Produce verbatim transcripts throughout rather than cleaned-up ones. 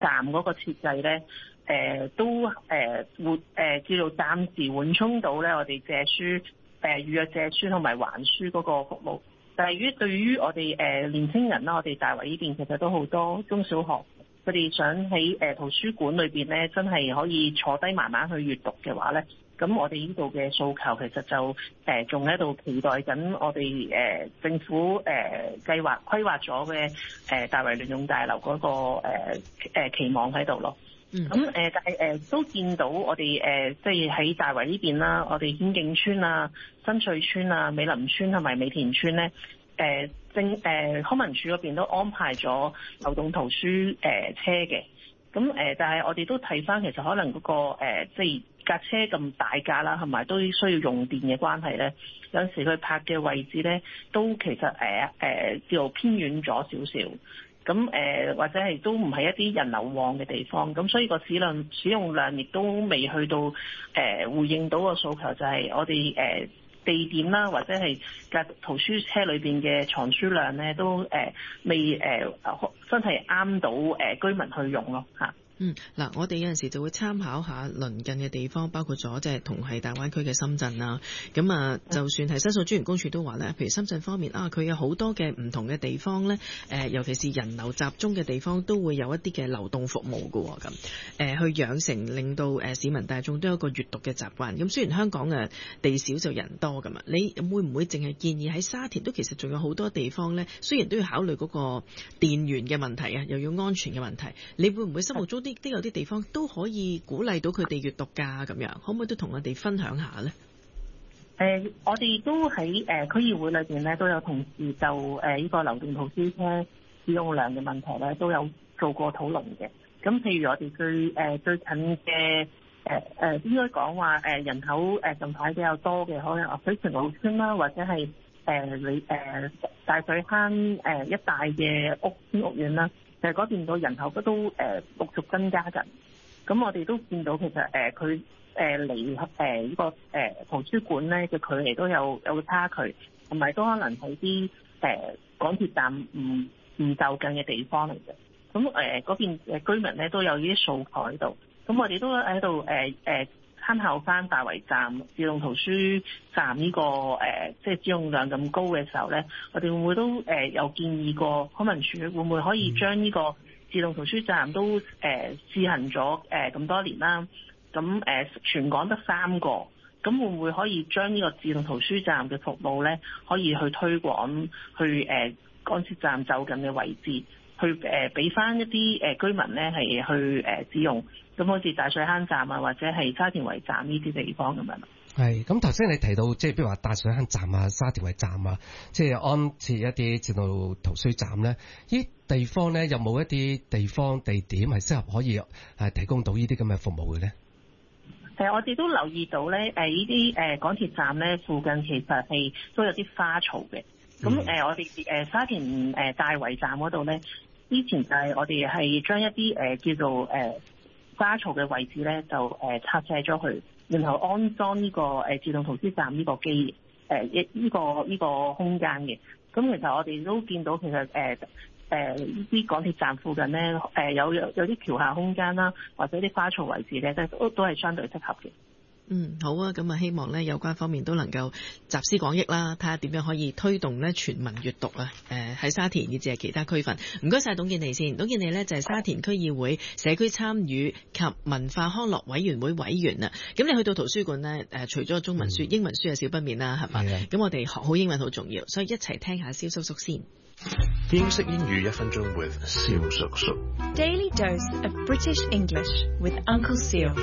站嗰個設計咧，誒、呃、都誒活誒叫做暫時緩衝到咧我哋借書誒、呃、預約借書同埋還書嗰個服務。但係於對於我哋誒、呃、年輕人啦，我哋大圍呢邊其實都好多中小學，佢哋想喺誒、呃、圖書館裏邊咧，真係可以坐低慢慢去閱讀嘅話咧，咁我哋呢度嘅訴求其實就誒仲喺度期待緊我哋誒、呃、政府誒、呃、計劃規劃咗嘅誒大圍聯用大樓嗰、那個誒、呃、期望喺度咯。咁誒、嗯呃、但係誒、呃、都見到我哋誒即係喺大圍呢邊啦，我哋顯徑村啊、新翠村啊、美林村同埋美田村咧，誒政誒康文署嗰邊都安排咗流動圖書誒、呃、車嘅。咁誒、呃，但係我哋都睇翻，其實可能嗰、那個、呃、即係架車咁大架啦，同埋都需要用電嘅關係咧，有陣時佢泊嘅位置咧，都其實誒誒、呃呃、叫做偏遠咗少少。咁誒、呃、或者係都唔係一啲人流旺嘅地方，咁所以個使量使用量亦都未去到誒、呃、回應到個訴求，就係我哋誒、呃、地點啦，或者係架圖書車裏邊嘅藏書量咧，都誒、呃、未誒、呃、真係啱到誒、呃、居民去用咯嚇。 嗯，嗱，我哋有陣時就會參考下鄰近嘅地方，包括咗即係同係大灣區嘅深圳啦。咁啊，就算係申訴專員公署都話咧，譬如深圳方面啊，佢有好多嘅唔同嘅地方咧，誒、呃，尤其是人流集中嘅地方，都會有一啲嘅流動服務㗎喎。咁誒、呃，去養成令到誒市民大眾都有一個閱讀嘅習慣。咁雖然香港嘅地少就人多㗎嘛，你會唔會淨係建議喺沙田都其實仲有好多地方咧？雖然都要考慮嗰個電源嘅問題啊，又要安全嘅問題，你會唔會心目中啲？都有啲地方都可以鼓勵到佢哋閱讀㗎，咁樣可唔可以都同我哋分享下呢？ 誒、呃，我哋都喺誒、呃、區議會裏邊咧，都有同事就誒呢、呃這個流動圖書車使用量嘅問題咧，都有做過討論嘅。咁譬如我哋最誒、呃、最近嘅誒誒應該講話誒人口誒近排比較多嘅，可能啊水泉澳村啦，或者係誒你誒大水坑誒、呃、一帶嘅屋屋苑啦。就係嗰邊個人口都誒陸續增加緊，咁我哋都見到其實誒佢誒離誒呢個誒圖書館咧嘅距離都有有個差距，同埋都可能喺啲誒港鐵站唔唔就近嘅地方嚟嘅。咁誒嗰邊誒居民咧都有呢啲訴求喺度，咁我哋都喺度誒誒參考翻大圍站自動圖書站呢、這個誒、呃、即係使用量咁高嘅時候咧，我哋會唔會都誒、呃、有建議過康文署會唔會可以將呢個自動圖書站都誒、呃、試行咗誒咁多年啦？咁誒、呃、全港得三個，咁會唔會可以將呢個自動圖書站嘅服務咧，可以去推廣去誒港鐵站就近嘅位置？去誒俾翻一啲誒居民咧係去誒使用，咁好似大水坑站啊，或者係沙田圍站呢啲地方咁樣。 係，咁頭先你提到即係譬如話大水坑站啊、沙田圍站啊，即係安設一啲自動圖書站咧，呢地方咧有冇一啲地方地點係適合可以係提供到呢啲咁嘅服務嘅咧？ 誒，我哋都留意到咧，誒呢啲誒港鐵站咧附近其實係都有啲花槽嘅。咁誒、嗯呃，我哋誒沙田誒大圍站嗰度咧。之前就係我哋係將一啲誒、呃、叫做誒、呃、花槽嘅位置咧，就誒、呃、拆卸咗佢，然後安裝呢、這個誒、呃、自動圖書站呢個機誒一呢個呢、這個空間嘅。咁其實我哋都見到其實誒誒呢啲港鐵站附近咧誒、呃、有有有啲橋下空間啦，或者啲花槽位置咧，都都係相對適合嘅。 嗯，好啊，咁啊，希望咧有關方面都能夠集思廣益啦，睇下點樣可以推動咧全民閱讀啊！誒、呃、喺沙田以至係其他區份，唔該晒董建妮先，董建妮呢就係、是、沙田區議會社區參與及文化康樂委員會委員啊！咁你去到圖書館呢，誒、呃、除咗中文書、嗯、英文書係少不免啦，係嘛？咁我哋學好英文好重要，所以一齊聽下蕭叔叔先。 英式英語一分鐘 with 蕭叔叔。 Daily dose of British English with Uncle Seal。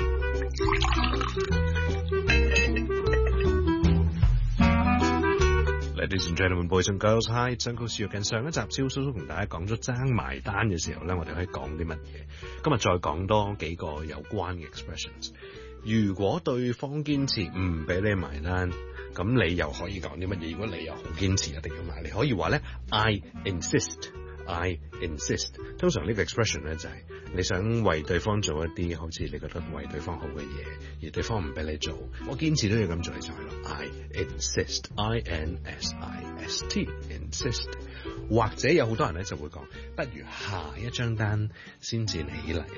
Ladies and gentlemen, boys and girls, hi, it's Uncle Seal。近上一集蕭叔叔同大家講咗爭埋單嘅時候咧，我哋可以講啲乜嘢？今日再講多幾個有關嘅 expressions。如果對方堅持唔俾你埋單，咁你又可以講啲乜嘢？如果你又好堅持一定要買，你可以話咧 I insist。I insist。通常呢個 expression 咧就係你想為對方做一啲好似你覺得為對方好嘅嘢，而對方唔俾你做，我堅持都要咁做，你就係咯 I insist。I N S I S T。insist。或者有好多人咧就會講，不如下一張單先至你嚟。